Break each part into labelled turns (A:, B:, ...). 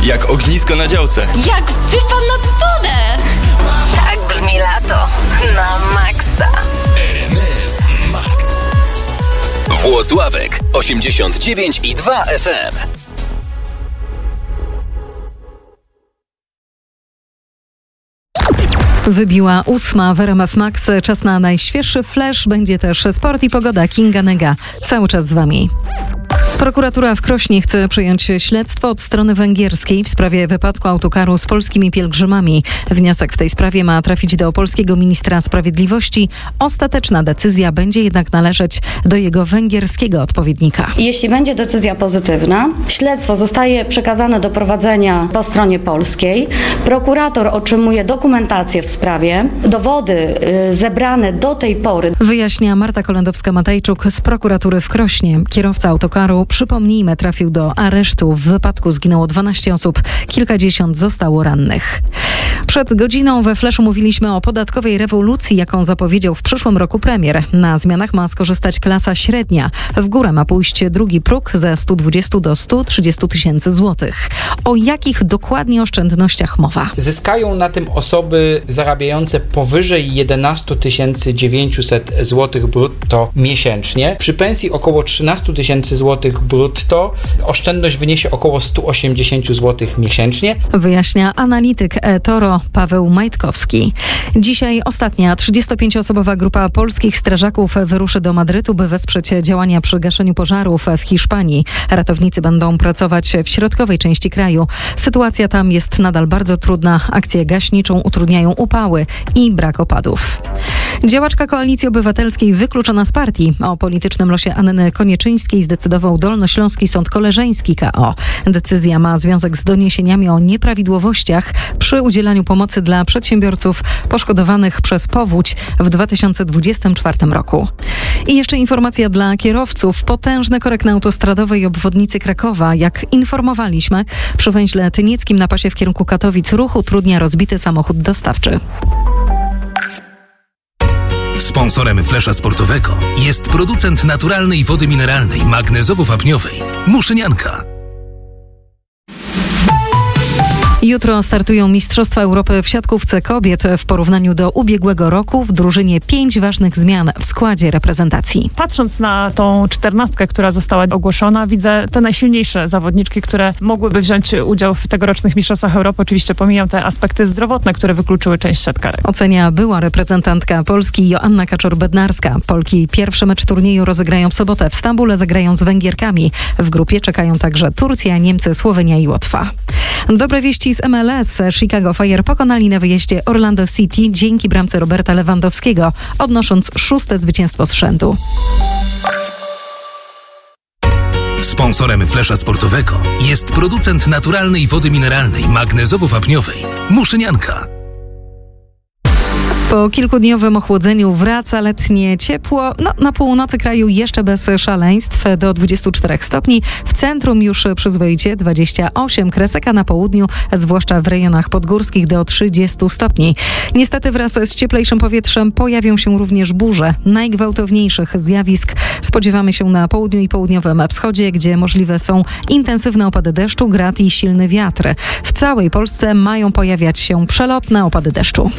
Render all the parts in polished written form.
A: Jak ognisko na działce.
B: Jak wypad na wodę.
C: Tak brzmi lato na maksa.
D: RMF Max. Włocławek 89,2 FM.
E: Wybiła 8 w RMF Max. Czas na najświeższy flash. Będzie też sport i pogoda. Kinga Nega. Cały czas z wami. Prokuratura w Krośnie chce przejąć śledztwo od strony węgierskiej w sprawie wypadku autokaru z polskimi pielgrzymami. Wniosek w tej sprawie ma trafić do polskiego ministra sprawiedliwości. Ostateczna decyzja będzie jednak należeć do jego węgierskiego odpowiednika.
F: Jeśli będzie decyzja pozytywna, śledztwo zostaje przekazane do prowadzenia po stronie polskiej. Prokurator otrzymuje dokumentację w sprawie. Dowody zebrane do tej pory.
E: Wyjaśnia Marta Kolendowska-Matejczuk z prokuratury w Krośnie. Kierowca autokaru, przypomnijmy, trafił do aresztu. W wypadku zginęło 12 osób, kilkadziesiąt zostało rannych. Przed godziną we Flashu mówiliśmy o podatkowej rewolucji, jaką zapowiedział w przyszłym roku premier. Na zmianach ma skorzystać klasa średnia. W górę ma pójść drugi próg ze 120 do 130 tysięcy złotych. O jakich dokładnie oszczędnościach mowa?
G: Zyskają na tym osoby zarabiające powyżej 11 900 zł brutto miesięcznie. Przy pensji około 13 tysięcy złotych brutto oszczędność wyniesie około 180 zł miesięcznie.
E: Wyjaśnia analityk eToro Paweł Majtkowski. Dzisiaj ostatnia 35-osobowa grupa polskich strażaków wyruszy do Madrytu, by wesprzeć działania przy gaszeniu pożarów w Hiszpanii. Ratownicy będą pracować w środkowej części kraju. Sytuacja tam jest nadal bardzo trudna. Akcję gaśniczą utrudniają upały i brak opadów. Działaczka Koalicji Obywatelskiej wykluczona z partii. O politycznym losie Anny Konieczyńskiej zdecydował Dolnośląski Sąd Koleżeński KO. Decyzja ma związek z doniesieniami o nieprawidłowościach przy udzielaniu pomocy dla przedsiębiorców poszkodowanych przez powódź w 2024 roku. I jeszcze informacja dla kierowców. Potężny korek na autostradowej obwodnicy Krakowa. Jak informowaliśmy, przy węźle Tynieckim na pasie w kierunku Katowic ruch utrudnia rozbity samochód dostawczy.
D: Sponsorem Flesza Sportowego jest producent naturalnej wody mineralnej magnezowo-wapniowej Muszynianka.
E: Jutro startują Mistrzostwa Europy w siatkówce kobiet. W porównaniu do ubiegłego roku w drużynie 5 ważnych zmian w składzie reprezentacji.
H: Patrząc na tą 14, która została ogłoszona, widzę te najsilniejsze zawodniczki, które mogłyby wziąć udział w tegorocznych Mistrzostwach Europy. Oczywiście pomijam te aspekty zdrowotne, które wykluczyły część siatkarek.
E: Ocenia była reprezentantka Polski Joanna Kaczor-Bednarska. Polki pierwszy mecz turnieju rozegrają w sobotę. W Stambule zagrają z Węgierkami. W grupie czekają także Turcja, Niemcy, Słowenia i Łotwa. Dobre wieści z MLS. Chicago Fire pokonali na wyjeździe Orlando City dzięki bramce Roberta Lewandowskiego, odnosząc 6. zwycięstwo z rzędu.
D: Sponsorem Flesza Sportowego jest producent naturalnej wody mineralnej magnezowo-wapniowej Muszynianka.
E: Po kilkudniowym ochłodzeniu wraca letnie ciepło. Na północy kraju jeszcze bez szaleństw do 24 stopni. W centrum już przyzwoicie 28 kresek, a na południu, zwłaszcza w rejonach podgórskich, do 30 stopni. Niestety wraz z cieplejszym powietrzem pojawią się również burze. Najgwałtowniejszych zjawisk spodziewamy się na południu i południowym wschodzie, gdzie możliwe są intensywne opady deszczu, grad i silny wiatr. W całej Polsce mają pojawiać się przelotne opady deszczu.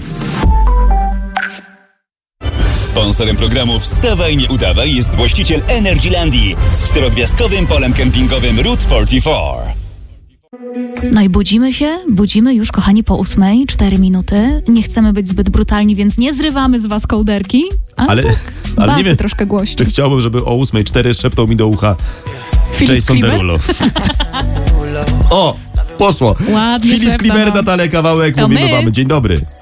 I: Sponsorem programu Wstawaj, nie udawaj jest właściciel Energylandii z 4-gwiazdkowym polem kempingowym Route 44.
J: No i budzimy już, kochani, po 8:00, 4 minuty. Nie chcemy być zbyt brutalni, więc nie zrywamy z was kołderki. Ale
K: nie wiem,
J: troszkę głośniej.
K: Czy chciałbym, żeby o 8:04 szeptał mi do ucha Jason Derulo. O, poszło.
J: Ładnie
K: Filip Klimer, Natalia Kawałek, mówimy wam dzień dobry.